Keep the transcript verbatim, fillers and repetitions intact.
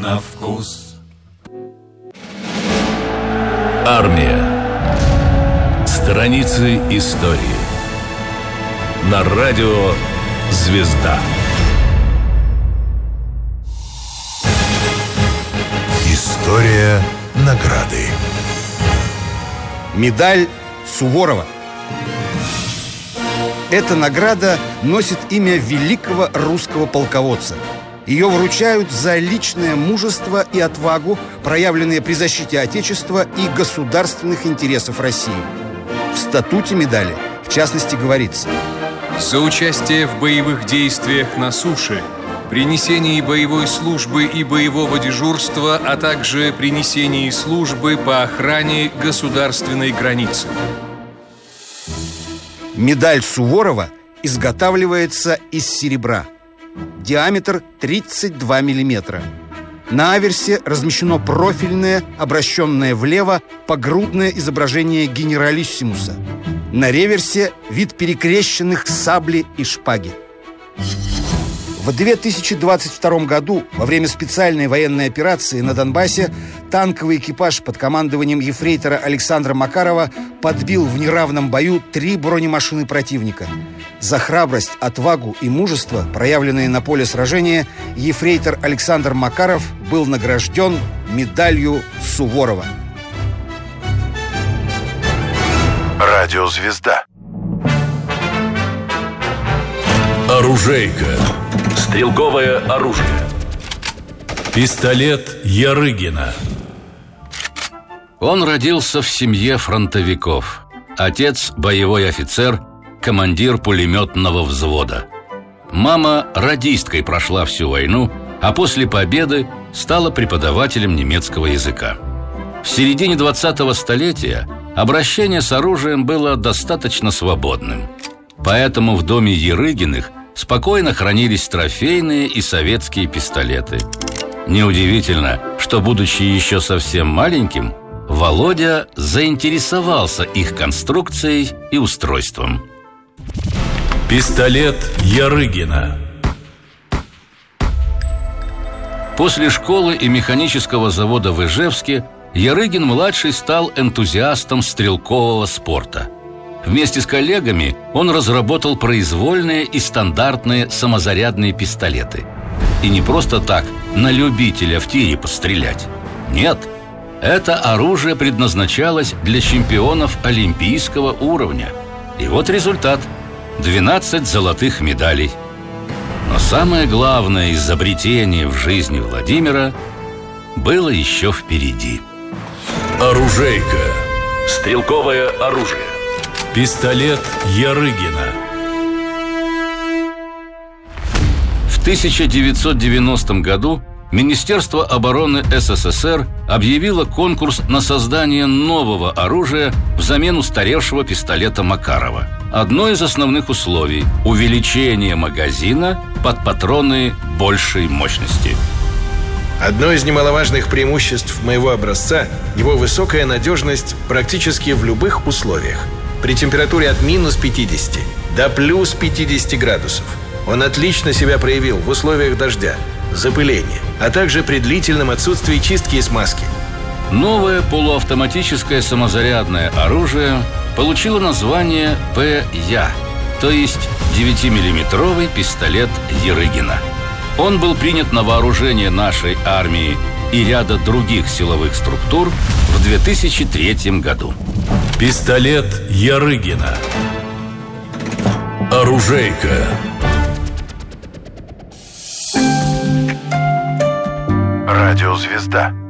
на вкус. Армия. Страницы истории. На радио «Звезда». История награды. Медаль Суворова. Эта награда носит имя великого русского полководца. Ее вручают за личное мужество и отвагу, проявленные при защите Отечества и государственных интересов России. В статуте медали, в частности, говорится: за участие в боевых действиях на суше, при несении боевой службы и боевого дежурства, а также при несении службы по охране государственной границы. Медаль Суворова изготавливается из серебра. Диаметр тридцать два миллиметра. На аверсе размещено профильное, обращенное влево, погрудное изображение генералиссимуса. На реверсе вид перекрещенных сабли и шпаги. В две тысячи двадцать втором году, во время специальной военной операции на Донбассе, танковый экипаж под командованием ефрейтора Александра Макарова подбил в неравном бою три бронемашины противника. За храбрость, отвагу и мужество, проявленные на поле сражения, ефрейтор Александр Макаров был награжден медалью Суворова. Радио «Звезда». Оружейка. Стрелковое оружие. Пистолет Ярыгина. Он родился в семье фронтовиков. Отец – боевой офицер, командир пулеметного взвода. Мама радисткой прошла всю войну, а после победы стала преподавателем немецкого языка. В середине двадцатого столетия обращение с оружием было достаточно свободным. Поэтому в доме Ярыгиных спокойно хранились трофейные и советские пистолеты. Неудивительно, что, будучи еще совсем маленьким, Володя заинтересовался их конструкцией и устройством. Пистолет Ярыгина. После школы и механического завода в Ижевске Ярыгин-младший стал энтузиастом стрелкового спорта. Вместе с коллегами он разработал произвольные и стандартные самозарядные пистолеты. И не просто так, на любителя в тире пострелять. Нет, это оружие предназначалось для чемпионов олимпийского уровня. И вот результат – двенадцать золотых медалей. Но самое главное изобретение в жизни Владимира было еще впереди. Оружейка. Стрелковое оружие. Пистолет Ярыгина. В тысяча девятьсот девяностом году Министерство обороны СССР объявило конкурс на создание нового оружия взамен устаревшего пистолета Макарова. Одно из основных условий – увеличение магазина под патроны большей мощности. Одно из немаловажных преимуществ моего образца – его высокая надежность практически в любых условиях. При температуре от минус пятидесяти до плюс пятидесяти градусов. Он отлично себя проявил в условиях дождя, запыления, а также при длительном отсутствии чистки и смазки. Новое полуавтоматическое самозарядное оружие получило название ПЯ, то есть девятимиллиметровый пистолет Ярыгина. Он был принят на вооружение нашей армии и ряда других силовых структур в две тысячи третьем году. Пистолет Ярыгина. Оружейка. Радио «Звезда».